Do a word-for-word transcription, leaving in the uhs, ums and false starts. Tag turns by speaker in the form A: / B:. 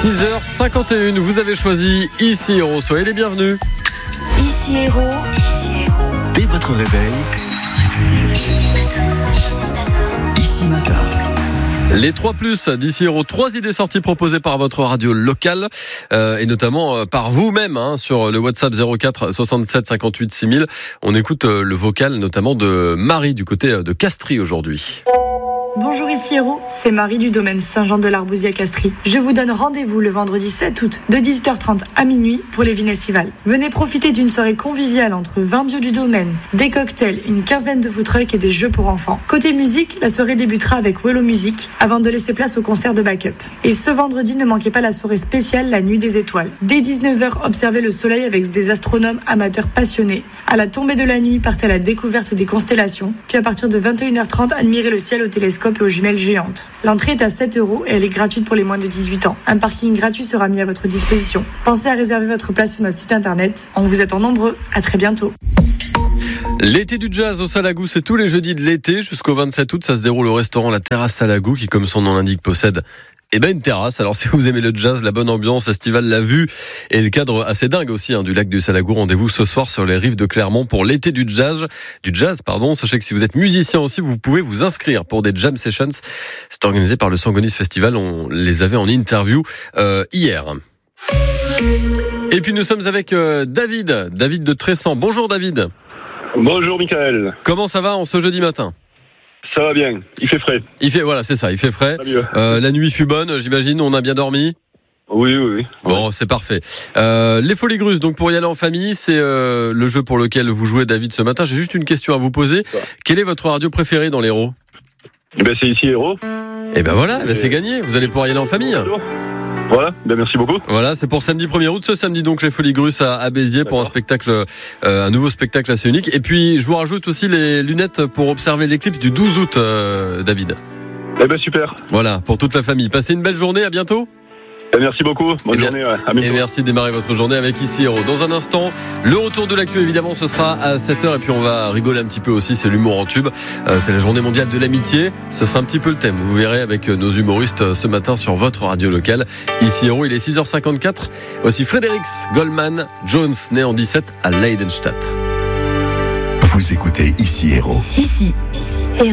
A: six heures cinquante et une, vous avez choisi Ici Héros. Soyez les bienvenus.
B: Ici Héros. Ici Héros.
C: Dès votre réveil, Ici Matin.
A: Les trois plus d'Ici Héros, trois idées sorties proposées par votre radio locale euh, et notamment euh, par vous-même hein, sur le WhatsApp zéro quatre soixante-sept cinquante-huit six mille. On écoute euh, le vocal notamment de Marie du côté de Castries aujourd'hui.
D: Bonjour Ici Héros, c'est Marie du domaine Saint-Jean-de-l'Arbousier à Castries. Je vous donne rendez-vous le vendredi sept août de dix-huit heures trente à minuit pour les vignes estivales. Venez profiter d'une soirée conviviale entre vins bio du domaine, des cocktails, une quinzaine de food trucks et des jeux pour enfants. Côté musique, la soirée débutera avec Wello Music avant de laisser place au concert de backup. Et ce vendredi, ne manquez pas la soirée spéciale La Nuit des Étoiles. Dès dix-neuf heures, observez le soleil avec des astronomes amateurs passionnés. À la tombée de la nuit, partez à la découverte des constellations. Puis à partir de vingt et une heures trente, admirez le ciel au télescope et aux jumelles géantes. L'entrée est à sept euros et elle est gratuite pour les moins de dix-huit ans. Un parking gratuit sera mis à votre disposition. Pensez à réserver votre place sur notre site internet. On vous attend nombreux. À très bientôt.
A: L'été du jazz au Salagou, c'est tous les jeudis de l'été jusqu'au vingt-sept août. Ça se déroule au restaurant La Terrasse Salagou qui, comme son nom l'indique, possède Eh ben une terrasse. Alors si vous aimez le jazz, la bonne ambiance estivale, la vue et le cadre assez dingue aussi hein, du lac du Salagou, rendez-vous ce soir sur les rives de Clermont pour l'été du jazz. Du jazz, pardon. Sachez que si vous êtes musicien aussi, vous pouvez vous inscrire pour des jam sessions. C'est organisé par le Sangonis Festival. On les avait en interview euh, hier. Et puis nous sommes avec euh, David, David de Tressan. Bonjour David.
E: Bonjour Michael.
A: Comment ça va en ce jeudi matin ?
E: Ça va bien, il fait frais.
A: Il fait, voilà, c'est ça, il fait frais. Euh, la nuit fut bonne, j'imagine, on a bien dormi.
E: Oui, oui, oui.
A: Bon, c'est parfait. Euh, les Folies Grusses, donc pour y aller en famille, c'est euh, le jeu pour lequel vous jouez, David, ce matin. J'ai juste une question à vous poser. Ouais. Quelle est votre radio préférée dans l'Hérault ?
E: Eh ben, c'est Ici Héros.
A: Et ben voilà, Et ben c'est gagné. Vous allez pouvoir y aller en famille.
E: Voilà, ben merci beaucoup.
A: Voilà, c'est pour samedi premier août, ce samedi donc les Folies Grusses à, à Béziers. D'accord. Pour un spectacle, euh, un nouveau spectacle assez unique. Et puis je vous rajoute aussi les lunettes pour observer l'éclipse du douze août, euh, David.
E: Eh ben super.
A: Voilà, pour toute la famille. Passez une belle journée, à bientôt.
E: Et merci beaucoup, bonne bien, journée, ouais. À bientôt.
A: Et merci de démarrer votre journée avec Ici Héros. Dans un instant, le retour de l'actu, évidemment, ce sera à sept heures. Et puis on va rigoler un petit peu aussi, c'est l'humour en tube. Euh, c'est la journée mondiale de l'amitié. Ce sera un petit peu le thème. Vous verrez avec nos humoristes ce matin sur votre radio locale. Ici Héros, il est six heures cinquante-quatre. Aussi Frédérix Goldman Jones, né en dix-sept à Leidenstadt.
C: Vous écoutez Ici Héros.
B: Ici, ici.